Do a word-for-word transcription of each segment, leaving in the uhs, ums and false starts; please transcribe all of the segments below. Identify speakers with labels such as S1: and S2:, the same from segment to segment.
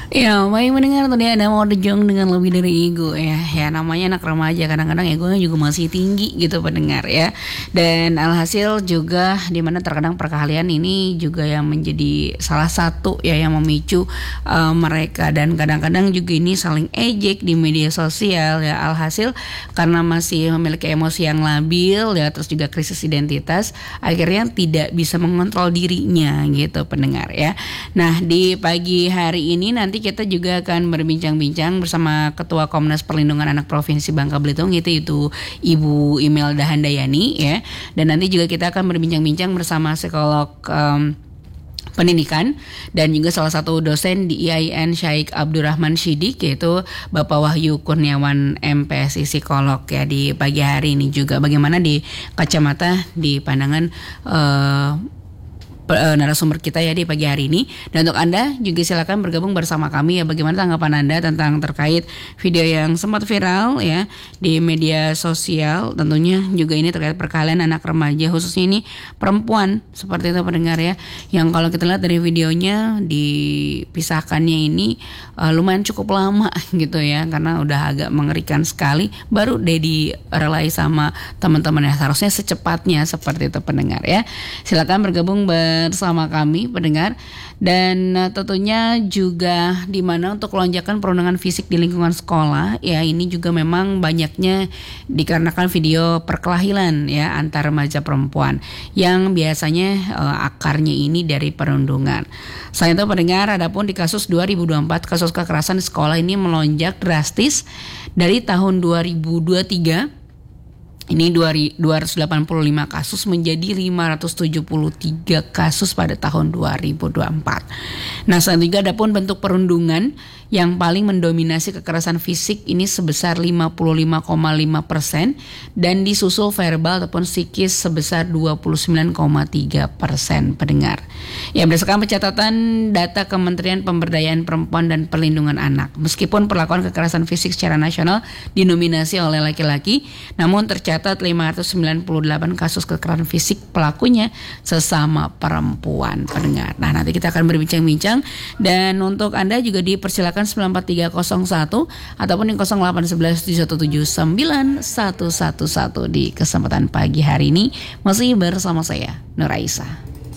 S1: Ya, baik mendengar tadi ada mau dejong dengan lebih dari ego ya. Ya namanya anak remaja kadang-kadang egonya juga masih tinggi gitu pendengar ya. Dan alhasil juga dimana terkadang perkahlian ini juga yang menjadi salah satu ya yang memicu uh, mereka, dan kadang-kadang juga ini saling ejek di media sosial ya. Alhasil karena masih memiliki emosi yang labil ya, terus juga krisis identitas, akhirnya tidak bisa mengontrol dirinya gitu pendengar ya. Nah di pagi hari ini nanti kita juga akan berbincang-bincang bersama Ketua Komnas Perlindungan Anak Provinsi Bangka Belitung itu itu Ibu Imelda Handayani ya. Dan nanti juga kita akan berbincang-bincang bersama psikolog um, pendidikan dan juga salah satu dosen di I A I N Syaikh Abdurrahman Shidik, yaitu Bapak Wahyu Kurniawan M Psi psikolog ya di pagi hari ini juga. Bagaimana di kacamata di pandangan uh, narasumber kita ya di pagi hari ini. Dan untuk Anda juga silakan bergabung bersama kami ya, bagaimana tanggapan Anda tentang terkait video yang sempat viral ya di media sosial. Tentunya juga ini terkait perkahlian anak remaja, khususnya ini perempuan seperti itu pendengar ya, yang kalau kita lihat dari videonya dipisahkannya ini uh, lumayan cukup lama gitu ya, karena udah agak mengerikan sekali, baru deh direlai sama teman-teman ya, seharusnya secepatnya seperti itu pendengar ya. Silakan bergabung bersama kami pendengar. Dan uh, tentunya juga di mana untuk lonjakan perundangan fisik di lingkungan sekolah ya, ini juga memang banyaknya dikarenakan video perkelahian ya antar remaja perempuan yang biasanya uh, akarnya ini dari perundungan. Selain itu pendengar, adapun di kasus dua ribu dua puluh empat kasus kekerasan di sekolah ini melonjak drastis dari tahun dua ribu dua puluh tiga. Ini dua ratus delapan puluh lima kasus menjadi lima ratus tujuh puluh tiga kasus pada tahun dua ribu dua puluh empat. Nah, selanjutnya ada pun bentuk perundungan yang paling mendominasi kekerasan fisik ini sebesar lima puluh lima koma lima persen dan disusul verbal ataupun psikis sebesar dua puluh sembilan koma tiga persen pendengar. Ya, berdasarkan pencatatan data Kementerian Pemberdayaan Perempuan dan Perlindungan Anak, meskipun perlakuan kekerasan fisik secara nasional dinominasi oleh laki-laki, namun tercatat lima ratus sembilan puluh delapan kasus kekerasan fisik pelakunya sesama perempuan pendengar. Nah, nanti kita akan berbincang-bincang, dan untuk Anda juga dipersilakan sembilan empat tiga nol satu ataupun yang nol delapan satu satu tujuh satu tujuh sembilan satu satu satu di kesempatan pagi hari ini masih bersama saya Nur Aisyah.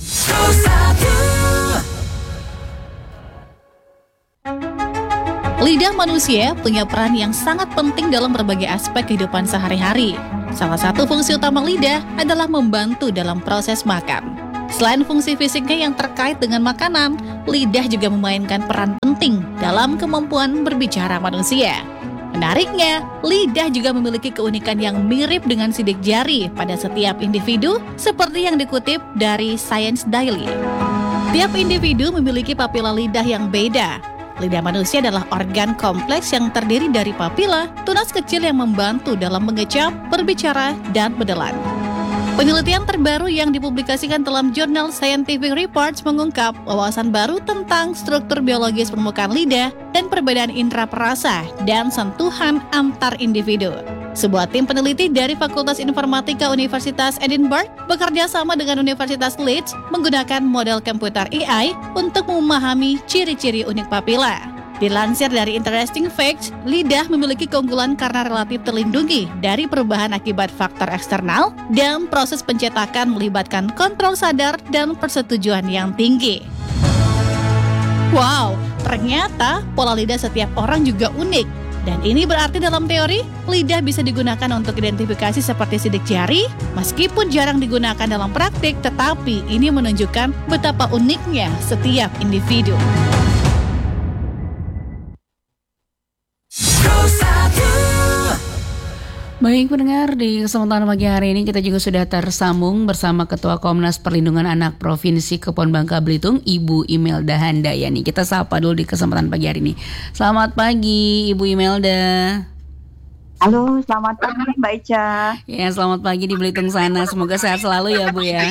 S2: Lidah manusia punya peran yang sangat penting dalam berbagai aspek kehidupan sehari-hari. Salah satu fungsi utama lidah adalah membantu dalam proses makan. Selain fungsi fisiknya yang terkait dengan makanan, lidah juga memainkan peran penting dalam kemampuan berbicara manusia. Menariknya, lidah juga memiliki keunikan yang mirip dengan sidik jari pada setiap individu, seperti yang dikutip dari Science Daily. Tiap individu memiliki papila lidah yang beda. Lidah manusia adalah organ kompleks yang terdiri dari papila, tunas kecil yang membantu dalam mengecap, berbicara, dan menelan. Penelitian terbaru yang dipublikasikan dalam jurnal Scientific Reports mengungkap wawasan baru tentang struktur biologis permukaan lidah dan perbedaan indera perasa dan sentuhan antar individu. Sebuah tim peneliti dari Fakultas Informatika Universitas Edinburgh bekerja sama dengan Universitas Leeds menggunakan model komputer A I untuk memahami ciri-ciri unik papila. Dilansir dari Interesting Facts, lidah memiliki keunggulan karena relatif terlindungi dari perubahan akibat faktor eksternal dan proses pencetakan melibatkan kontrol sadar dan persetujuan yang tinggi. Wow, ternyata pola lidah setiap orang juga unik. Dan ini berarti dalam teori, lidah bisa digunakan untuk identifikasi seperti sidik jari, meskipun jarang digunakan dalam praktik, tetapi ini menunjukkan betapa uniknya setiap individu.
S1: Baik pendengar, di kesempatan pagi hari ini kita juga sudah tersambung bersama Ketua Komnas Perlindungan Anak Provinsi Kepulauan Bangka Belitung, Ibu Imelda Handayani. Kita sapa dulu di kesempatan pagi hari ini. Selamat pagi Ibu Imelda.
S3: Halo, selamat pagi Mbak Ica.
S1: Ya, selamat pagi di Belitung sana. Semoga sehat selalu ya Bu ya.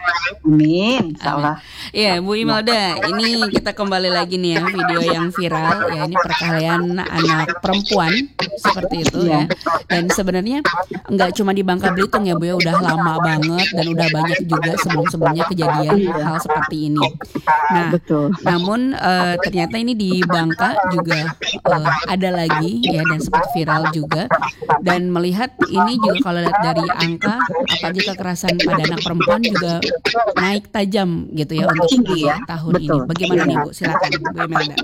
S3: Amin, insyaallah.
S1: Ya, Bu Imelda, ini kita kembali lagi nih ya, video yang viral ya, ini perkelahian anak perempuan seperti itu ya. Dan sebenarnya nggak cuma di Bangka Belitung ya Bu ya, udah lama banget dan udah banyak juga sebelum-sebelumnya kejadian hal seperti ini. Nah,
S3: Betul.
S1: namun uh, ternyata ini di Bangka juga uh, ada lagi ya, dan sempat viral juga. Dan melihat ini juga kalau lihat dari angka, apalagi kekerasan pada anak perempuan juga naik tajam gitu ya untuk
S3: Tinggi
S1: di
S3: ya.
S1: tahun
S3: Betul.
S1: ini. Bagaimana
S3: Iya.
S1: nih Bu? Silakan Bu Imelda.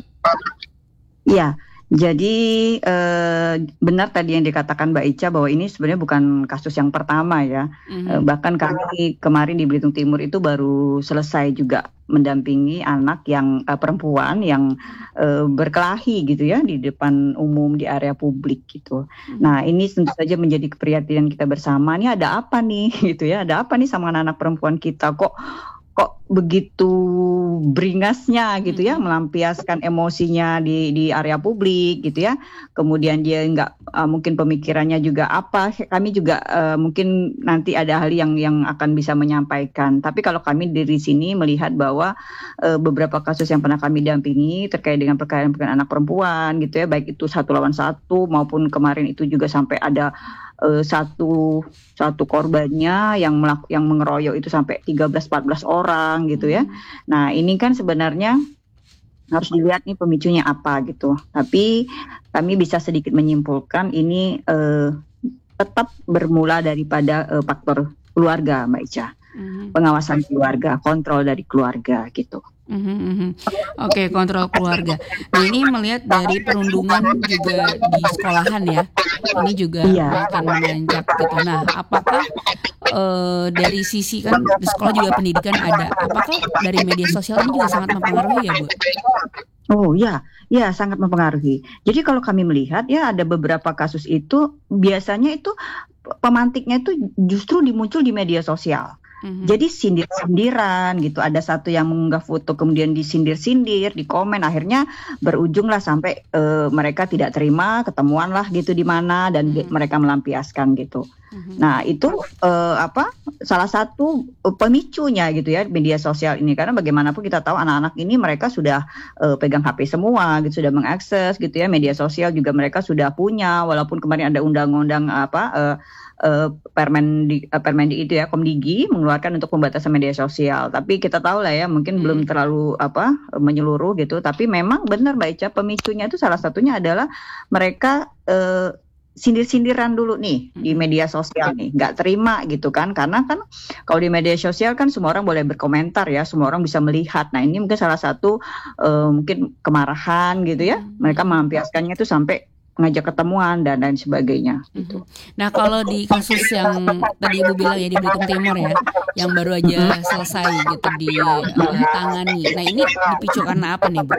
S3: Iya, jadi eh, benar tadi yang dikatakan Mbak Ica bahwa ini sebenarnya bukan kasus yang pertama ya.
S1: Mhm.
S3: Eh, bahkan kami kemarin di Belitung Timur itu baru selesai juga mendampingi anak yang eh, perempuan yang eh, berkelahi gitu ya di depan umum di area publik gitu. Nah, ini tentu saja menjadi keprihatinan kita bersama. Ini ada apa nih gitu ya? Ada apa nih sama anak-anak perempuan kita kok kok begitu beringasnya gitu ya, melampiaskan emosinya di di area publik gitu ya. Kemudian dia nggak uh, mungkin pemikirannya juga apa. Kami juga uh, mungkin nanti ada hal yang yang akan bisa menyampaikan. Tapi kalau kami dari sini melihat bahwa uh, beberapa kasus yang pernah kami dampingi terkait dengan perkara-perkara anak perempuan gitu ya, baik itu satu lawan satu maupun kemarin itu juga sampai ada Uh, satu satu korbannya yang melak, yang mengeroyok itu sampai tiga belas empat belas orang gitu ya. Nah, ini kan sebenarnya harus dilihat nih pemicunya apa gitu. Tapi kami bisa sedikit menyimpulkan ini uh, tetap bermula daripada uh, faktor keluarga, Mbak Ica.
S1: Mhm.
S3: Pengawasan keluarga, kontrol dari keluarga gitu.
S1: Mhm, mhm. Oke, kontrol keluarga. Nah, ini melihat dari perundungan juga di sekolahan ya, ini juga
S3: Iya.
S1: makin menanjak gitu. Nah, apakah eh, dari sisi kan di sekolah juga pendidikan ada, apakah dari media sosial ini juga sangat mempengaruhi ya Bu?
S3: Oh ya, ya sangat mempengaruhi. Jadi kalau kami melihat ya ada beberapa kasus itu biasanya itu pemantiknya itu justru dimuncul di media sosial.
S1: Mhm.
S3: Jadi sindir-sindiran gitu. Ada satu yang mengunggah foto kemudian disindir-sindir, di komen, akhirnya berujunglah sampai uh, mereka tidak terima, ketemuan lah gitu di mana dan
S1: Mhm.
S3: mereka melampiaskan gitu.
S1: Mhm.
S3: Nah itu uh, apa salah satu uh, pemicunya gitu ya media sosial ini, karena bagaimanapun kita tahu anak-anak ini mereka sudah uh, pegang H P semua gitu, sudah mengakses gitu ya media sosial juga mereka sudah punya, walaupun kemarin ada undang-undang apa uh, Uh, Permendi, uh, Permendi itu ya Komdigi mengeluarkan untuk pembatasan media sosial. Tapi kita tahu lah ya mungkin
S1: Hmm.
S3: belum terlalu apa menyeluruh gitu. Tapi memang benar Mbak Ica, pemicunya itu salah satunya adalah mereka uh, sindir-sindiran dulu nih di media sosial nih, nggak terima gitu kan, karena kan kalau di media sosial kan semua orang boleh berkomentar ya, semua orang bisa melihat. Nah ini mungkin salah satu uh, mungkin kemarahan gitu ya, mereka melampiaskannya itu sampai ngajak ketemuan dan lain sebagainya gitu.
S1: Nah, kalau di kasus yang tadi Ibu bilang ya di Belitung Timur ya, yang baru aja selesai gitu ditangani. Nah, ini dipicu karena apa nih Bu?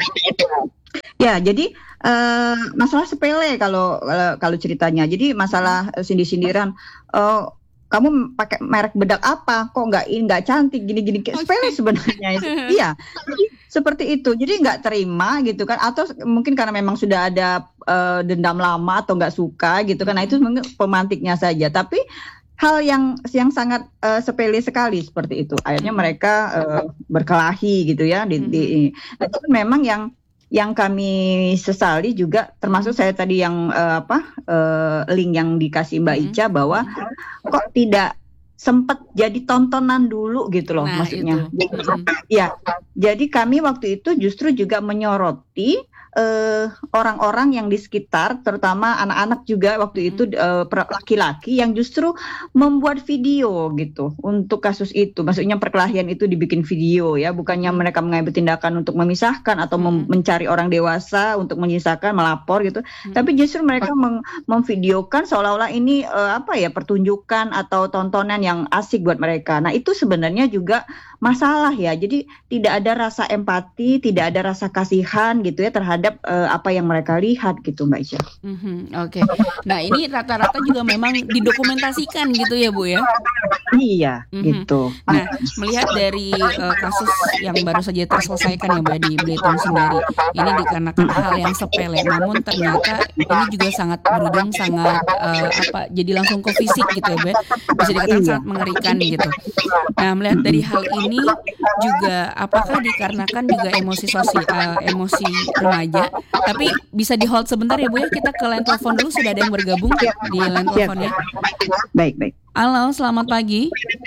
S3: Ya, jadi uh, masalah sepele kalau kalau, kalau ceritanya. Jadi masalah uh, sindir-sindiran. Uh, kamu pakai merek bedak apa? Kok nggak ini nggak cantik gini-gini, kayak sepele sebenarnya. Iya, jadi seperti itu. Jadi nggak terima gitu kan? Atau mungkin karena memang sudah ada uh, dendam lama atau nggak suka gitu kan? Nah itu mungkin pemantiknya saja. Tapi hal yang yang sangat uh, sepele sekali seperti itu. Akhirnya mereka uh, berkelahi gitu ya. Di, di, nah, itu memang yang yang kami sesali juga, termasuk saya tadi yang uh, apa uh, link yang dikasih Mbak Ica bahwa kok tidak sempat jadi tontonan dulu gitu loh,
S1: Nah,
S3: maksudnya.
S1: itu.
S3: Jadi, ya, jadi kami waktu itu justru juga menyoroti uh, orang-orang yang di sekitar, terutama anak-anak juga waktu itu uh, laki-laki yang justru membuat video gitu untuk kasus itu. Maksudnya perkelahian itu dibikin video ya, bukannya mereka mengambil tindakan untuk memisahkan atau mem- mencari orang dewasa untuk menyisahkan, melapor gitu. Tapi justru mereka meng- memvideokan seolah-olah ini uh, apa ya pertunjukan atau tontonan yang asik buat mereka. Nah itu sebenarnya juga masalah ya. Jadi tidak ada rasa empati, tidak ada rasa kasihan gitu ya terhadap terhadap uh, apa yang mereka lihat gitu Mbak Ica.
S1: Mm-hmm, Oke, okay. Nah ini rata-rata juga memang didokumentasikan gitu ya Bu ya?
S3: Iya, mm-hmm. gitu.
S1: Nah melihat dari uh, kasus yang baru saja terselesaikan ya Bu di Belitung Sendiri, ini dikarenakan hal yang sepele, namun ternyata ini juga sangat berujung sangat uh, apa? Jadi langsung ke fisik gitu ya Bu, bisa dikatakan sangat mengerikan gitu. Nah melihat dari hal ini juga apakah dikarenakan juga emosi sosial, uh, emosi remaja, tapi bisa di hold sebentar ya Bu ya, kita ke line telepon dulu, sudah ada yang bergabung di line teleponnya.
S3: Baik baik.
S1: Halo, selamat pagi.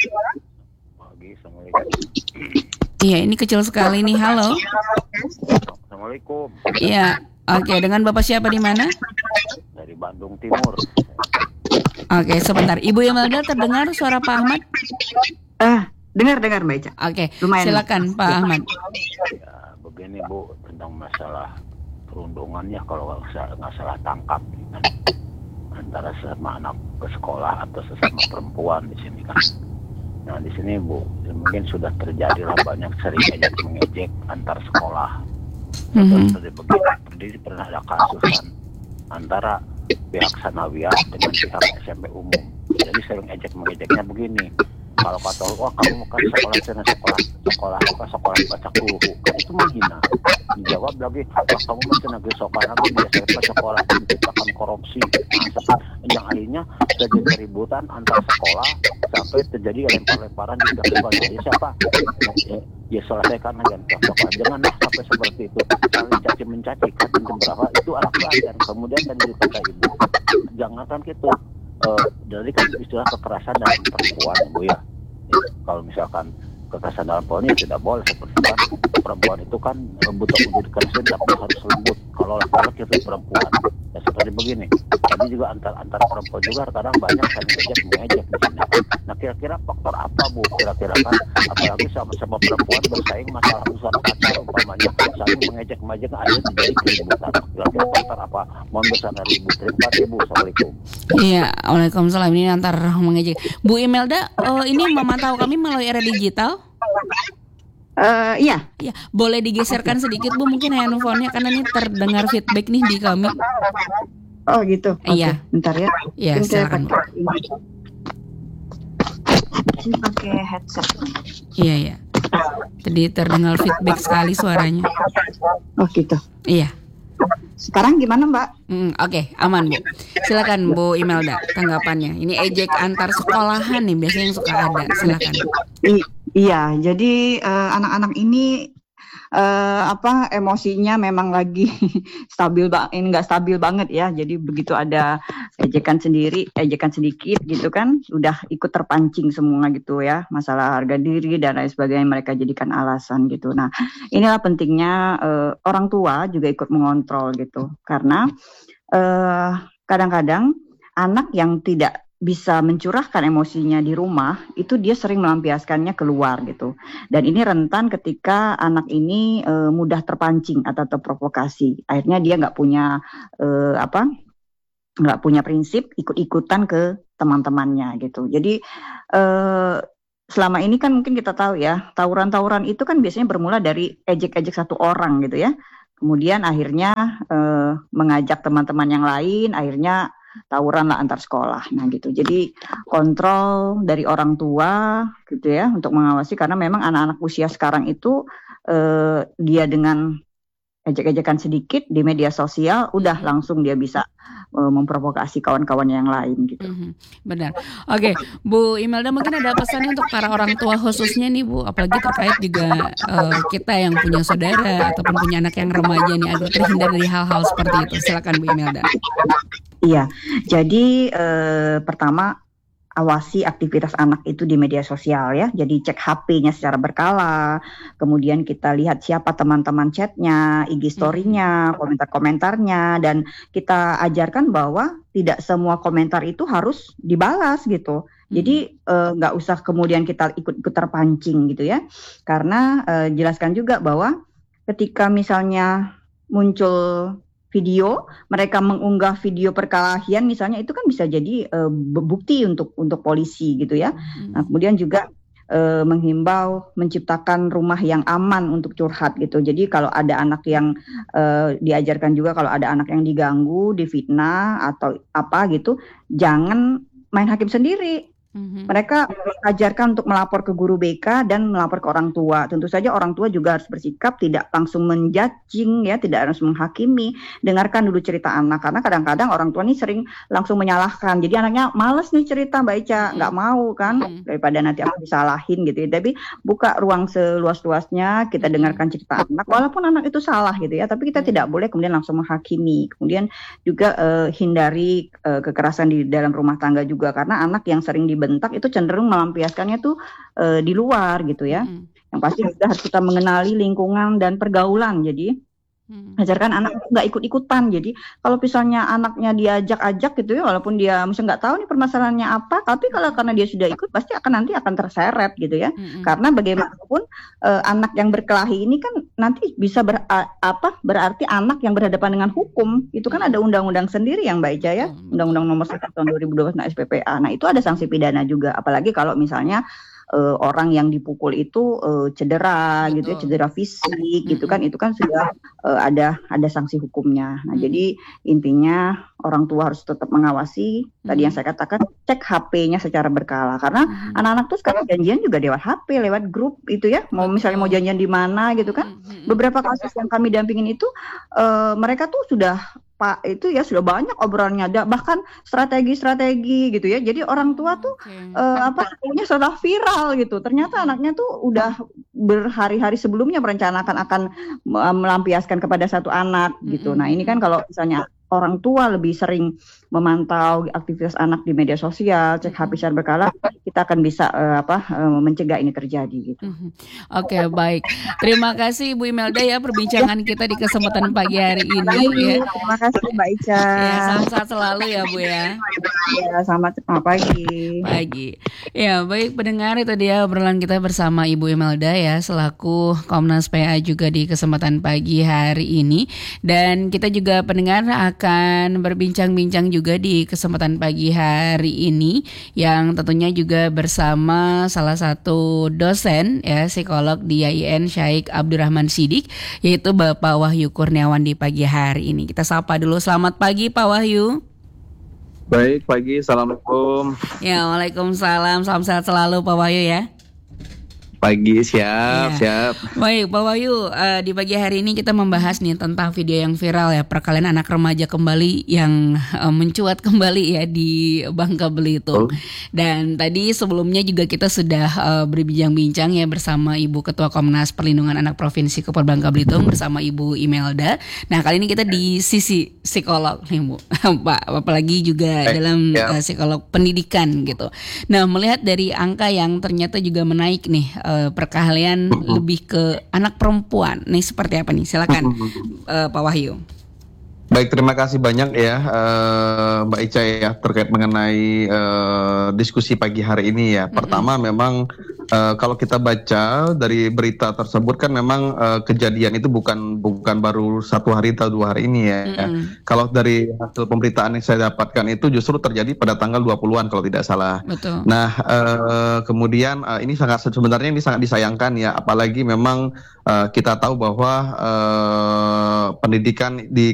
S4: Pagi, assalamualaikum.
S1: Iya, ini kecil sekali nih. Halo.
S4: Assalamualaikum.
S1: Iya, oke. Dengan Bapak siapa di mana?
S4: Dari Bandung Timur.
S1: Oke, sebentar. Ibu Imelda, terdengar suara Pak Ahmad?
S3: Ah, dengar dengar Mbak Ica.
S1: Oke,
S3: lumayan.
S1: Silakan Pak Ahmad.
S4: Ya, begini Bu, tentang masalah perundungannya kalau nggak salah tangkap kan, antara sesama anak ke sekolah atau sesama perempuan di sini kan. Nah di sini Bu, mungkin sudah terjadi lah banyak sering ejek mengejek antar sekolah. Mm-hmm. Jadi pernah ada kasus kan antara pihak sanawiyah dengan pihak S M P umum. Jadi sering ejek mengejeknya begini. Kalau kata wah kamu kan sekolah sana sekolah sekolah apa sekolah baca kuhu kan itu menghina. Dijawab lagi wah kamu masih negeri sokan lagi biasa sekolah menciptakan korupsi. Nah, yang akhirnya terjadi keributan antar sekolah sampai terjadi lempar-lemparan di sekolah. Jadi siapa ya, ya selesaikan aja sekolah. Janganlah sampai seperti itu. Saling caci mencaci kan berapa itu anak pelajar. Kemudian tadi kata ibu jangankan gitu. Uh, dari kan istilah kekerasan dalam perempuan Bu ya. Kalau misalkan kekerasan dalam perempuan ini tidak boleh seperti kan perempuan itu kan butuh untuk dikerasin tapi harus lembut. Kalau laki-laki itu perempuan ya seperti begini. Tadi juga antar antar perempuan juga kadang banyak saling ejek mengejek di sini. Nah kira-kira faktor apa Bu? Kira-kira kan apalagi sama-sama perempuan bersaing masalah usaha pacar umpamanya saling mengejek mengejek akhirnya terjadi keributan. Kira-kira faktor apa? Mohon besar ribut. Terima kasih Bu. Assalamualaikum.
S1: Iya, waalaikumsalam. Ini antar mengejek. Bu Imelda, oh, ini memantau kami melalui era digital?
S3: Uh, iya.
S1: Iya, boleh digeserkan sedikit Bu mungkin handphonenya karena ini terdengar feedback nih di kami.
S3: Oh gitu.
S1: Iya.
S3: Okay. Bentar ya.
S1: Iya, silakan.
S3: Ini pakai headset.
S1: Iya ya. Tadi terdengar feedback sekali suaranya.
S3: Oh gitu.
S1: Iya.
S3: Sekarang gimana Mbak?
S1: Mm, Oke, okay, aman Bu. Silakan Bu Imelda tanggapannya. Ini ejek antar sekolahan nih biasanya yang suka ada. Silakan.
S3: I- iya, jadi uh, anak-anak ini uh, apa emosinya memang lagi stabil bang, ini nggak stabil banget ya. Jadi begitu ada ejekan sendiri, ejekan sedikit gitu kan, udah ikut terpancing semua gitu ya. Masalah harga diri dan lain sebagainya mereka jadikan alasan gitu. Nah, inilah pentingnya uh, orang tua juga ikut mengontrol gitu, karena uh, kadang-kadang anak yang tidak bisa mencurahkan emosinya di rumah, itu dia sering melampiaskannya keluar gitu. Dan ini rentan ketika anak ini e, mudah terpancing atau terprovokasi. Akhirnya dia nggak punya e, apa, nggak punya prinsip, ikut-ikutan ke teman-temannya gitu. Jadi e, selama ini kan mungkin kita tahu ya, tawuran-tawuran itu kan biasanya bermula dari ejek-ejek satu orang gitu ya. Kemudian akhirnya e, mengajak teman-teman yang lain, akhirnya tawuran lah antar sekolah. Nah gitu. Jadi kontrol dari orang tua gitu ya untuk mengawasi, karena memang anak-anak usia sekarang itu eh, dia dengan ejek-ejekan sedikit di media sosial udah langsung dia bisa uh, memprovokasi kawan-kawan yang lain gitu.
S1: Mm-hmm. Benar. Oke, okay. Bu Imelda mungkin ada pesannya untuk para orang tua khususnya nih Bu, apalagi terkait juga uh, kita yang punya saudara ataupun punya anak yang remaja nih agar terhindar dari hal-hal seperti itu. Silakan Bu Imelda.
S3: Iya, jadi eh, pertama awasi aktivitas anak itu di media sosial ya. Jadi cek H P-nya secara berkala, kemudian kita lihat siapa teman-teman chatnya, I G story-nya, komentar-komentarnya, dan kita ajarkan bahwa tidak semua komentar itu harus dibalas gitu. Jadi nggak eh, usah kemudian kita ikut-ikut terpancing gitu ya. Karena eh, jelaskan juga bahwa ketika misalnya muncul video, mereka mengunggah video perkelahian misalnya, itu kan bisa jadi uh, bukti untuk untuk polisi gitu ya. Hmm. Nah, kemudian juga eh, menghimbau menciptakan rumah yang aman untuk curhat gitu. Jadi kalau ada anak yang eh, diajarkan juga kalau ada anak yang diganggu, difitnah atau apa gitu, jangan main hakim sendiri.
S1: Mhm.
S3: Mereka ajarkan untuk melapor ke guru B K dan melapor ke orang tua. Tentu saja orang tua juga harus bersikap tidak langsung menjudging ya, tidak harus menghakimi. Dengarkan dulu cerita anak karena kadang-kadang orang tua nih sering langsung menyalahkan. Jadi anaknya males nih cerita Mbak Ica,
S1: Mhm.
S3: nggak mau kan
S1: Mhm.
S3: daripada nanti aku disalahin gitu ya. Tapi buka ruang seluas-luasnya, kita
S1: Mhm.
S3: dengarkan cerita anak walaupun anak itu salah gitu ya, tapi kita
S1: Mhm.
S3: tidak boleh kemudian langsung menghakimi. Kemudian juga eh, hindari eh, kekerasan di dalam rumah tangga juga karena anak yang sering dibentak itu cenderung melampiaskannya tuh eh, di luar gitu ya.
S1: Mhm.
S3: Yang pasti juga harus kita mengenali lingkungan dan pergaulan. Jadi
S1: Mhm.
S3: ajarkan anak itu nggak ikut-ikutan. Jadi kalau misalnya anaknya diajak-ajak gitu ya, walaupun dia misalnya nggak tahu nih permasalahannya apa, tapi kalau karena dia sudah ikut pasti akan nanti akan terseret gitu ya.
S1: Mhm.
S3: Karena bagaimanapun eh, anak yang berkelahi ini kan nanti bisa ber, a- apa berarti anak yang berhadapan dengan hukum. Itu kan ada undang-undang sendiri yang Mbak Ica ya,
S1: Betul, betul.
S3: Undang-Undang Nomor satu Tahun dua ribu dua belas tentang S P P A. Nah itu ada sanksi pidana juga. Apalagi kalau misalnya eh, orang yang dipukul itu eh, cedera gitu ya,
S1: Betul.
S3: cedera fisik gitu
S1: Mhm.
S3: kan, itu kan sudah eh, ada ada sanksi hukumnya. Nah,
S1: Mhm.
S3: jadi intinya orang tua harus tetap mengawasi. Tadi yang
S1: Mhm.
S3: saya katakan cek H P-nya secara berkala karena
S1: Mhm.
S3: anak-anak tuh sekarang janjian juga lewat H P, lewat grup itu ya. Mau misalnya mau
S1: Betul.
S3: janjian di mana gitu kan.
S1: Mhm. Mhm.
S3: Beberapa kasus yang kami dampingin itu eh, mereka tuh sudah Pak itu ya sudah banyak obrolannya, ada bahkan strategi-strategi gitu ya. Jadi orang tua tuh
S1: Oke.
S3: eh, apa punya sudah viral gitu. Ternyata anaknya tuh udah berhari-hari sebelumnya merencanakan akan me- melampiaskan kepada satu anak gitu.
S1: Mhm.
S3: Nah ini kan
S1: Mhm.
S3: kalau misalnya orang tua lebih sering memantau aktivitas anak di media sosial, cek H P
S1: Mhm.
S3: secara berkala, kita akan bisa eh, apa eh, mencegah ini terjadi gitu.
S1: Mhm. Oke, baik. Terima kasih Ibu Imelda ya perbincangan kita di kesempatan pagi hari ini ya.
S3: Terima kasih Mbak Ica.
S1: Ya, salam sehat selalu ya Bu ya.
S3: Ya, selamat pagi.
S1: Pagi. Ya, baik pendengar, itu dia obrolan kita bersama Ibu Imelda ya selaku Komnas P A juga di kesempatan pagi hari ini, dan kita juga pendengar akan berbincang-bincang juga di kesempatan pagi hari ini yang tentunya juga bersama salah satu dosen ya psikolog di I A I N Syaikh Abdurrahman Siddiq, yaitu Bapak Wahyu Kurniawan di pagi hari ini. Kita sapa dulu. Selamat pagi Pak Wahyu.
S5: Baik, pagi. Assalamualaikum.
S1: Ya, waalaikumsalam. Salam sehat selalu Pak Wahyu ya.
S5: Pagi, siap,
S1: Iya.
S5: siap.
S1: Baik Pak Wahyu, eh, di pagi hari ini kita membahas nih tentang video yang viral ya, perkalian anak remaja kembali yang eh, mencuat kembali ya di Bangka Belitung.
S5: Oh.
S1: Dan tadi sebelumnya juga kita sudah eh, berbincang-bincang ya bersama Ibu Ketua Komnas Perlindungan Anak Provinsi Kepulauan Bangka Belitung bersama Ibu Imelda. Nah kali ini kita di sisi psikolog nih Bu, Pak, apalagi juga
S5: Eh,
S1: dalam
S5: ya.
S1: eh, psikolog pendidikan gitu. Nah melihat dari angka yang ternyata juga menaik nih, eh, perkahlian lebih ke anak perempuan, nih seperti apa nih? Silakan eh, Pak Wahyu.
S5: Baik, terima kasih banyak ya eh, Mbak Ica ya terkait mengenai eh, diskusi pagi hari ini ya. Pertama memang eh, kalau kita baca dari berita tersebut kan memang eh, kejadian itu bukan bukan baru satu hari atau dua hari ini ya.
S1: Mm-mm.
S5: Kalau dari hasil pemberitaan yang saya dapatkan itu justru terjadi pada tanggal dua puluhan kalau tidak salah.
S1: Betul.
S5: Nah, eh, kemudian eh, ini sangat sebenarnya ini sangat disayangkan ya, apalagi memang eh, kita tahu bahwa eh, pendidikan di